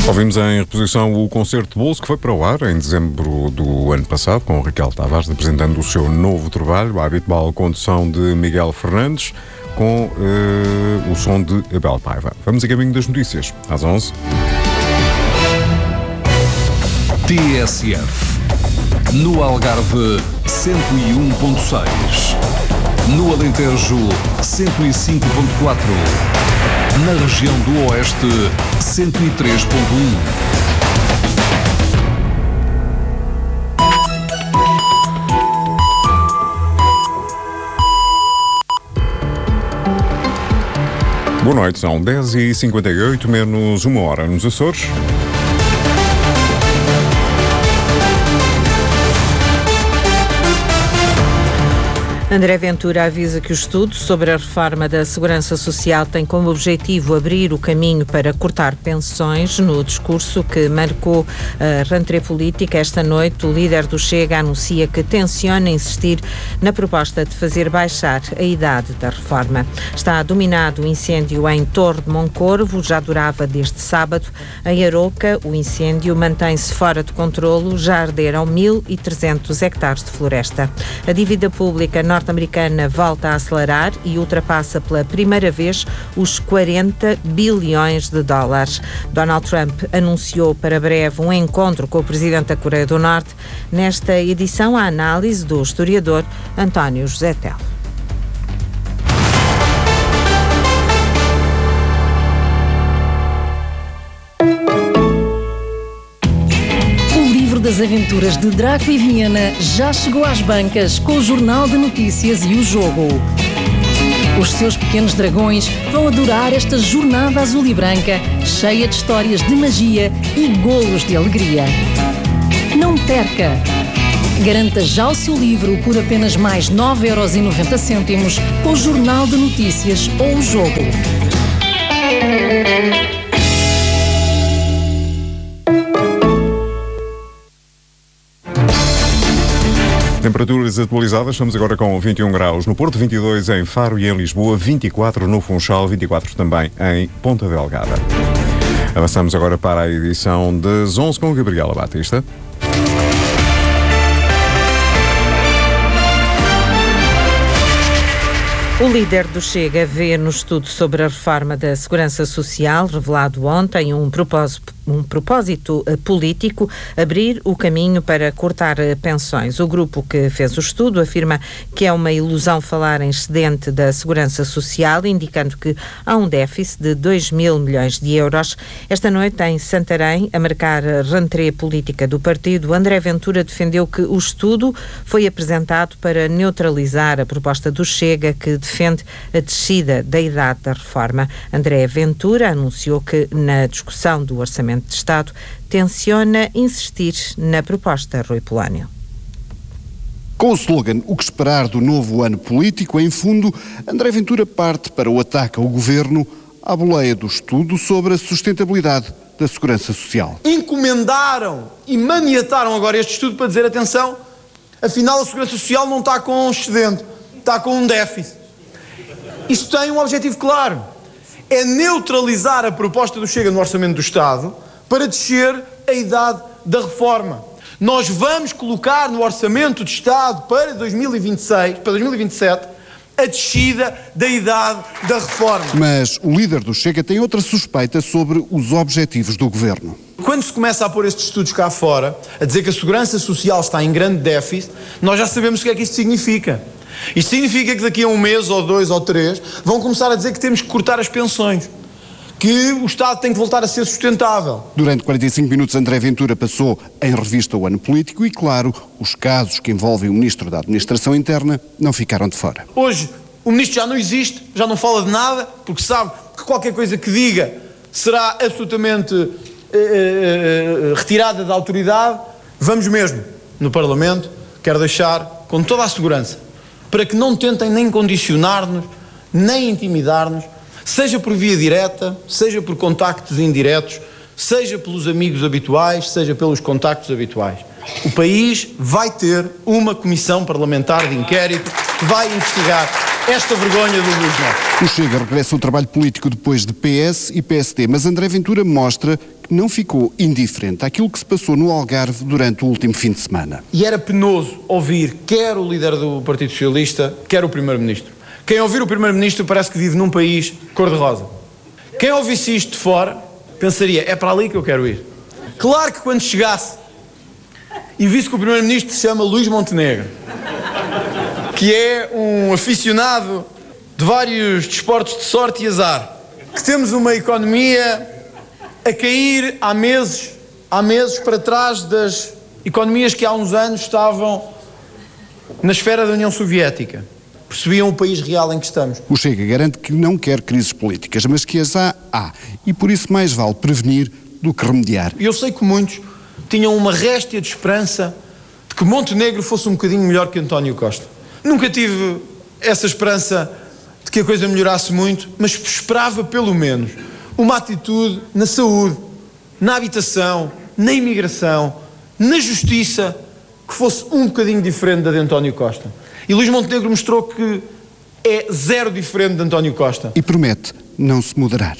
Ouvimos em reposição o concerto de bolso que foi para o ar em dezembro do ano passado, com Raquel Tavares apresentando o seu novo trabalho, a habitual condução de Miguel Fernandes, com o som de Abel Paiva. Vamos a caminho das notícias, às 11. TSF. No Algarve, 101.6. No Alentejo, 105.4. Na região do Oeste, 103.1. Boa noite, são 10h58, menos uma hora nos Açores. André Ventura avisa que o estudo sobre a reforma da Segurança Social tem como objetivo abrir o caminho para cortar pensões. No discurso que marcou a rentrée política esta noite, o líder do Chega anuncia que tenciona insistir na proposta de fazer baixar a idade da reforma. Está dominado o incêndio em Torre de Moncorvo, já durava desde sábado. Em Aroca, o incêndio mantém-se fora de controlo, já arderam 1.300 hectares de floresta. A dívida pública norte-americana volta a acelerar e ultrapassa pela primeira vez os 40 bilhões de dólares. Donald Trump anunciou para breve um encontro com o presidente da Coreia do Norte. Nesta edição, a análise do historiador António José Tel. Das aventuras de Draco e Viena já chegou às bancas com o Jornal de Notícias e o Jogo. Os seus pequenos dragões vão adorar esta jornada azul e branca, cheia de histórias de magia e golos de alegria. Não perca! Garanta já o seu livro por apenas mais 9,90€ com o Jornal de Notícias ou o Jogo. Temperaturas atualizadas, estamos agora com 21 graus no Porto, 22 em Faro e em Lisboa, 24 no Funchal, 24 também em Ponta Delgada. Avançamos agora para a edição das 11 com Gabriela Batista. O líder do Chega vê no estudo sobre a reforma da Segurança Social, revelado ontem, um propósito político, abrir o caminho para cortar pensões. O grupo que fez o estudo afirma que é uma ilusão falar em excedente da Segurança Social, indicando que há um déficit de 2.000 milhões de euros. Esta noite, em Santarém, a marcar a rentrée política do partido, André Ventura defendeu que o estudo foi apresentado para neutralizar a proposta do Chega, que defende a descida da idade da reforma. André Ventura anunciou que, na discussão do Orçamento de Estado, tenciona insistir na proposta Rui Polónio. Com o slogan "O que esperar do novo ano político", em fundo, André Ventura parte para o ataque ao governo à boleia do estudo sobre a sustentabilidade da Segurança Social. Encomendaram e maniataram agora este estudo para dizer, atenção, afinal a Segurança Social não está com um excedente, está com um déficit. Isto tem um objetivo claro, é neutralizar a proposta do Chega no Orçamento do Estado para descer a idade da reforma. Nós vamos colocar no Orçamento de Estado para 2027, a descida da idade da reforma. Mas o líder do Chega tem outra suspeita sobre os objetivos do governo. Quando se começa a pôr estes estudos cá fora, a dizer que a Segurança Social está em grande déficit, nós já sabemos o que é que isto significa. Isto significa que daqui a um mês, ou 2, ou 3, vão começar a dizer que temos que cortar as pensões, que o Estado tem que voltar a ser sustentável. Durante 45 minutos, André Ventura passou em revista o ano político e, claro, os casos que envolvem o Ministro da Administração Interna não ficaram de fora. Hoje, o Ministro já não existe, já não fala de nada, porque sabe que qualquer coisa que diga será absolutamente retirada da autoridade. Vamos mesmo, no Parlamento, quero deixar com toda a segurança, para que não tentem nem condicionar-nos, nem intimidar-nos, seja por via direta, seja por contactos indiretos, seja pelos amigos habituais, seja pelos contactos habituais. O país vai ter uma comissão parlamentar de inquérito que vai investigar esta vergonha do Luís Neto. O Chega regressa ao trabalho político depois de PS e PSD, mas André Ventura mostra que não ficou indiferente àquilo que se passou no Algarve durante o último fim de semana. E era penoso ouvir quer o líder do Partido Socialista, quer o Primeiro-Ministro. Quem ouvir o Primeiro-Ministro parece que vive num país cor-de-rosa. Quem ouvisse isto de fora pensaria, é para ali que eu quero ir. Claro que quando chegasse e visse que o Primeiro-Ministro se chama Luís Montenegro, que é um aficionado de vários desportos de sorte e azar, que temos uma economia a cair há meses para trás das economias que há uns anos estavam na esfera da União Soviética. Percebiam o país real em que estamos. O Chega garante que não quer crises políticas, mas que as há. E por isso mais vale prevenir do que remediar. Eu sei que muitos tinham uma réstia de esperança de que Montenegro fosse um bocadinho melhor que António Costa. Nunca tive essa esperança de que a coisa melhorasse muito, mas esperava pelo menos uma atitude na saúde, na habitação, na imigração, na justiça, que fosse um bocadinho diferente da de António Costa. E Luís Montenegro mostrou que é zero diferente de António Costa. E promete não se moderar.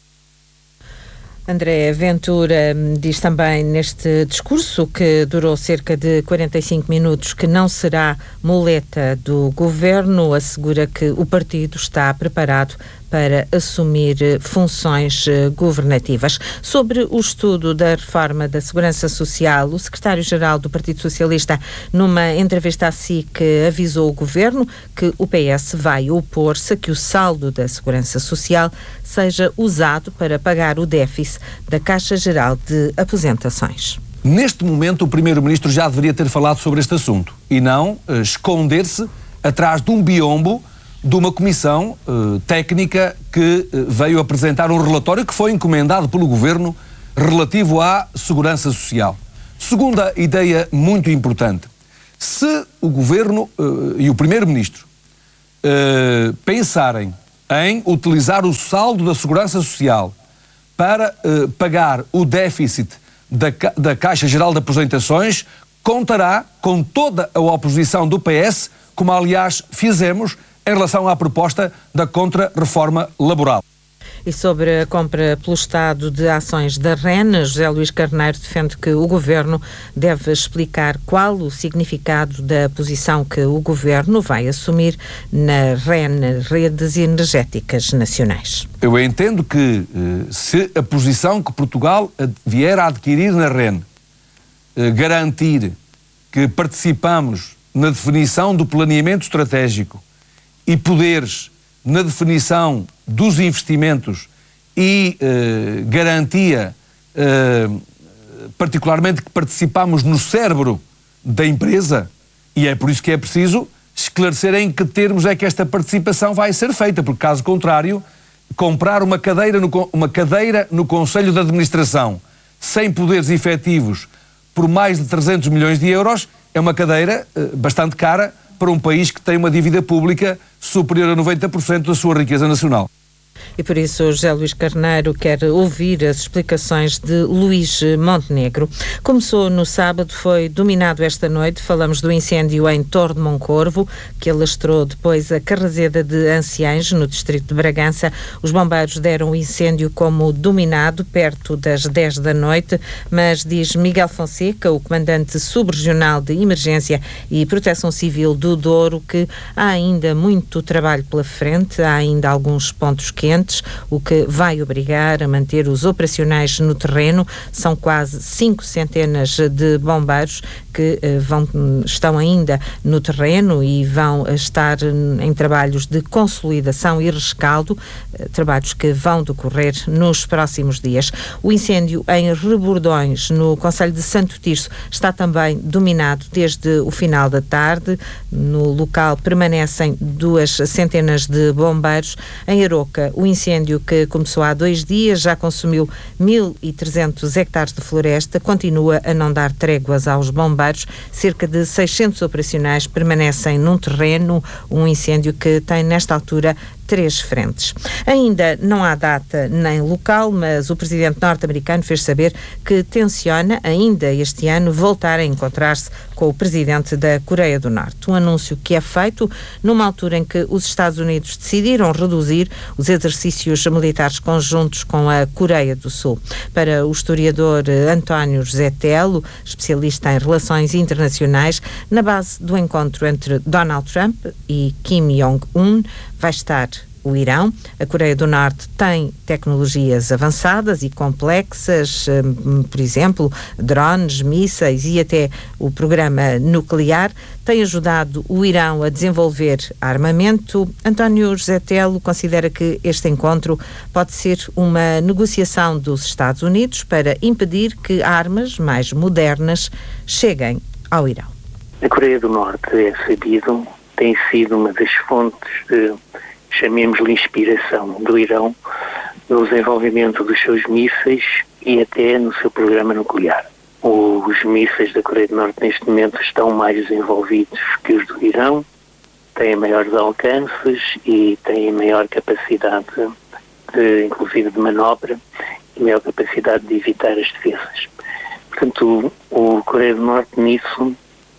André Ventura diz também neste discurso, que durou cerca de 45 minutos, que não será muleta do governo. Assegura que o partido está preparado para assumir funções governativas. Sobre o estudo da reforma da Segurança Social, o secretário-geral do Partido Socialista, numa entrevista à SIC, avisou o governo que o PS vai opor-se a que o saldo da Segurança Social seja usado para pagar o déficit da Caixa Geral de Aposentações. Neste momento, o Primeiro-Ministro já deveria ter falado sobre este assunto e não esconder-se atrás de um biombo de uma comissão técnica que veio apresentar um relatório que foi encomendado pelo Governo relativo à Segurança Social. Segunda ideia muito importante. Se o Governo e o Primeiro-Ministro pensarem em utilizar o saldo da Segurança Social para pagar o déficit da Caixa Geral de Aposentações, contará com toda a oposição do PS, como aliás fizemos em relação à proposta da contra-reforma laboral. E sobre a compra pelo Estado de ações da REN, José Luís Carneiro defende que o Governo deve explicar qual o significado da posição que o Governo vai assumir na REN, Redes Energéticas Nacionais. Eu entendo que se a posição que Portugal vier a adquirir na REN garantir que participamos na definição do planeamento estratégico e poderes na definição dos investimentos e garantia, particularmente, que participamos no cérebro da empresa, e é por isso que é preciso esclarecer em que termos é que esta participação vai ser feita, porque caso contrário, comprar uma cadeira no Conselho de Administração sem poderes efetivos por mais de 300 milhões de euros é uma cadeira bastante cara para um país que tem uma dívida pública superior a 90% da sua riqueza nacional. E por isso José Luís Carneiro quer ouvir as explicações de Luís Montenegro. Começou no sábado, foi dominado esta noite. Falamos do incêndio em Torre de Moncorvo, que alastrou depois a Carraseda de Anciães, no distrito de Bragança. Os bombeiros deram o incêndio como dominado perto das 10 da noite, mas diz Miguel Fonseca, o comandante subregional de Emergência e Proteção Civil do Douro, que há ainda muito trabalho pela frente, há ainda alguns pontos quentes, o que vai obrigar a manter os operacionais no terreno. São quase 5 centenas de bombeiros que estão ainda no terreno e vão estar em trabalhos de consolidação e rescaldo, trabalhos que vão decorrer nos próximos dias. O incêndio em Rebordões, no concelho de Santo Tirso, está também dominado desde o final da tarde. No local permanecem 2 centenas de bombeiros. Em Aroca, o incêndio, que começou há 2 dias, já consumiu 1.300 hectares de floresta, continua a não dar tréguas aos bombeiros. Cerca de 600 operacionais permanecem num terreno, um incêndio que tem nesta altura 3 frentes. Ainda não há data nem local, mas o presidente norte-americano fez saber que tenciona, ainda este ano, voltar a encontrar-se com o presidente da Coreia do Norte. Um anúncio que é feito numa altura em que os Estados Unidos decidiram reduzir os exercícios militares conjuntos com a Coreia do Sul. Para o historiador António José Telo, especialista em relações internacionais, na base do encontro entre Donald Trump e Kim Jong-un vai estar o Irão. A Coreia do Norte tem tecnologias avançadas e complexas, por exemplo, drones, mísseis e até o programa nuclear. Tem ajudado o Irão a desenvolver armamento. António José Telo considera que este encontro pode ser uma negociação dos Estados Unidos para impedir que armas mais modernas cheguem ao Irão. A Coreia do Norte, é sabido, tem sido uma das fontes de, chamemos-lhe, inspiração do Irão no desenvolvimento dos seus mísseis e até no seu programa nuclear. Os mísseis da Coreia do Norte neste momento estão mais desenvolvidos que os do Irão, têm maiores alcances e têm maior capacidade, inclusive de manobra, e maior capacidade de evitar as defesas. Portanto, o Coreia do Norte nisso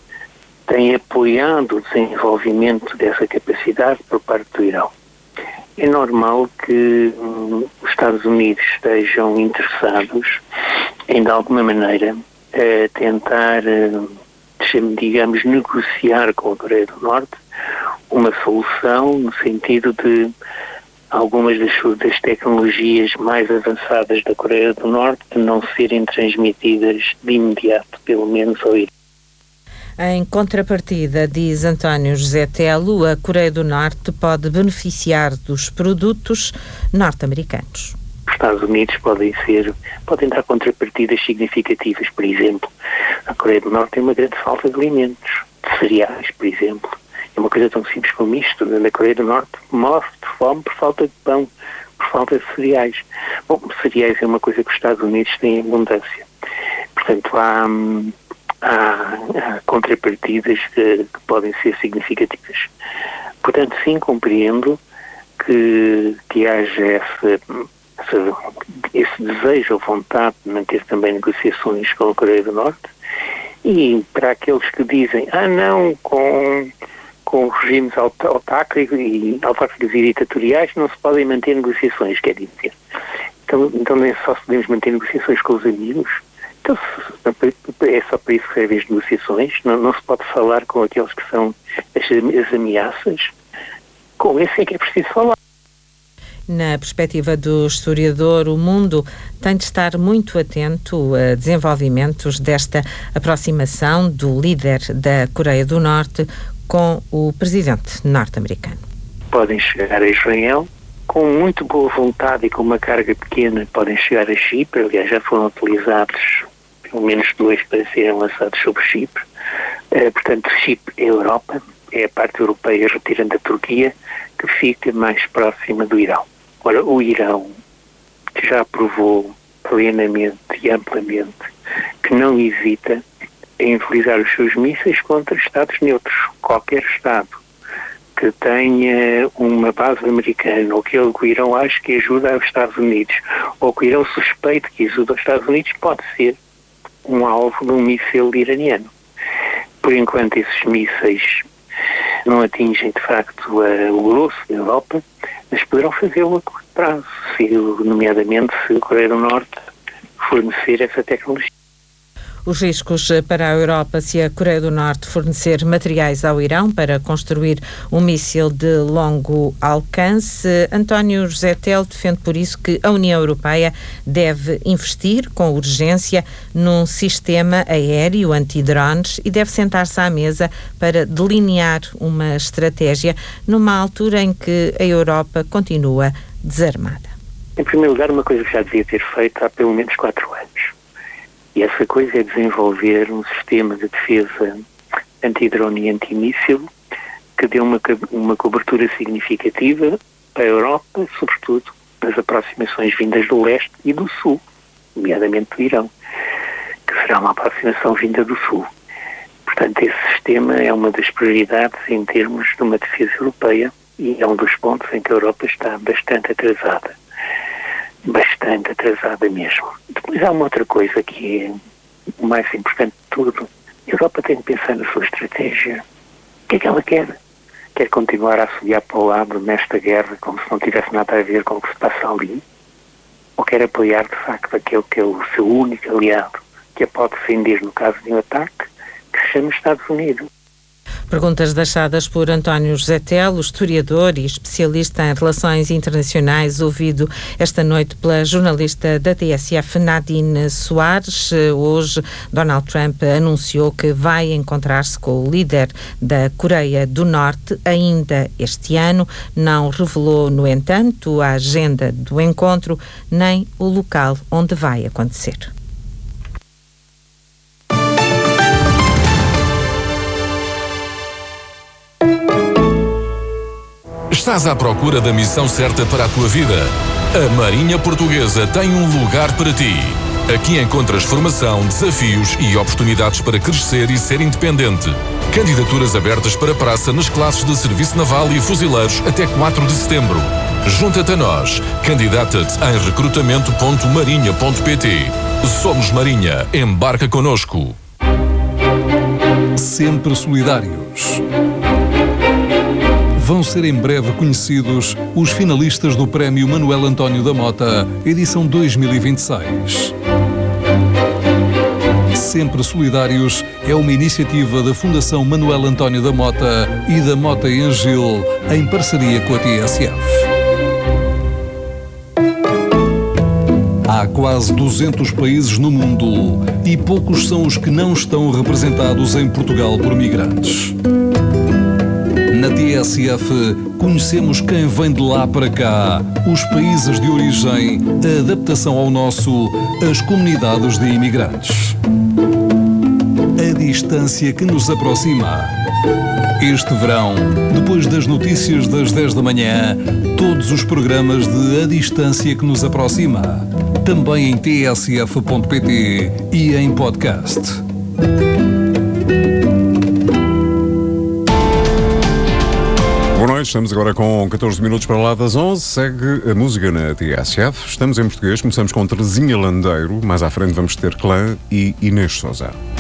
tem apoiado o desenvolvimento dessa capacidade por parte do Irão. É normal que os Estados Unidos estejam interessados em, de alguma maneira, tentar, digamos, negociar com a Coreia do Norte uma solução no sentido de algumas das tecnologias mais avançadas da Coreia do Norte não serem transmitidas de imediato, pelo menos ao Irão. Em contrapartida, diz António José Telo, a Coreia do Norte pode beneficiar dos produtos norte-americanos. Os Estados Unidos podem dar contrapartidas significativas. Por exemplo, a Coreia do Norte tem uma grande falta de alimentos, de cereais, por exemplo. É uma coisa tão simples como isto. Na Coreia do Norte morre de fome por falta de pão, por falta de cereais. Bom, cereais é uma coisa que os Estados Unidos têm em abundância. Portanto, há contrapartidas que podem ser significativas. Portanto, sim, compreendo que haja esse desejo ou vontade de manter também negociações com a Coreia do Norte, e para aqueles que dizem, não, com regimes autárquicos e ditatoriais não se podem manter negociações, quer dizer. Então nem só se podemos manter negociações com os amigos. Então, é só para isso que servem as negociações? Não se pode falar com aqueles que são as ameaças? Com esse é que é preciso falar. Na perspectiva do historiador, o mundo tem de estar muito atento a desenvolvimentos desta aproximação do líder da Coreia do Norte com o presidente norte-americano. Podem chegar a Israel, com muito boa vontade e com uma carga pequena, podem chegar a Chipre. Aliás, já foram utilizados pelo menos 2 para serem lançados sobre Chipre. Portanto, Chipre é a Europa, é a parte europeia, retirando a Turquia, que fica mais próxima do Irão. Ora, o Irão já provou plenamente e amplamente que não hesita em utilizar os seus mísseis contra Estados neutros. Qualquer Estado que tenha uma base americana, ou que o Irão ache que ajuda aos Estados Unidos, ou que o Irão suspeite que ajuda aos Estados Unidos, pode ser um alvo de um míssil iraniano. Por enquanto, esses mísseis não atingem, de facto, o grosso da Europa, mas poderão fazê-lo a curto prazo, nomeadamente se a Coreia do Norte fornecer essa tecnologia. Os riscos para a Europa se a Coreia do Norte fornecer materiais ao Irão para construir um míssil de longo alcance. António José Telo defende por isso que a União Europeia deve investir com urgência num sistema aéreo antidrones e deve sentar-se à mesa para delinear uma estratégia numa altura em que a Europa continua desarmada. Em primeiro lugar, uma coisa que já devia ter feito há pelo menos 4 anos. E essa coisa é desenvolver um sistema de defesa antidrone e antimíssil que dê uma cobertura significativa para a Europa, sobretudo nas aproximações vindas do leste e do sul, nomeadamente do Irão, que será uma aproximação vinda do sul. Portanto, esse sistema é uma das prioridades em termos de uma defesa europeia e é um dos pontos em que a Europa está bastante atrasada mesmo. Depois há uma outra coisa que é o mais importante de tudo. A Europa tem que pensar na sua estratégia. O que é que ela quer? Quer continuar a assobiar para o lado nesta guerra como se não tivesse nada a ver com o que se passa ali? Ou quer apoiar de facto aquele que é o seu único aliado, que a pode defender no caso de um ataque, que se chama Estados Unidos? Perguntas deixadas por António José Telo, historiador e especialista em relações internacionais, ouvido esta noite pela jornalista da TSF, Nadine Soares. Hoje, Donald Trump anunciou que vai encontrar-se com o líder da Coreia do Norte ainda este ano. Não revelou, no entanto, a agenda do encontro nem o local onde vai acontecer. Estás à procura da missão certa para a tua vida? A Marinha Portuguesa tem um lugar para ti. Aqui encontras formação, desafios e oportunidades para crescer e ser independente. Candidaturas abertas para praça nas classes de Serviço Naval e Fuzileiros até 4 de setembro. Junta-te a nós. Candidata-te em recrutamento.marinha.pt. Somos Marinha. Embarca connosco. Sempre solidários. Vão ser em breve conhecidos os finalistas do Prémio Manuel António da Mota, edição 2026. Sempre Solidários é uma iniciativa da Fundação Manuel António da Mota e da Mota em Gil, em parceria com a TSF. Há quase 200 países no mundo e poucos são os que não estão representados em Portugal por migrantes. Na TSF, conhecemos quem vem de lá para cá, os países de origem, a adaptação ao nosso, as comunidades de imigrantes. A distância que nos aproxima. Este verão, depois das notícias das 10 da manhã, todos os programas de A Distância que nos aproxima. Também em tsf.pt e em podcast. Boa noite, estamos agora com 14 minutos para lá das 11. Segue a música na TSF. Estamos em português, começamos com Terezinha Landeiro. Mais à frente vamos ter Clã e Inês Sousa.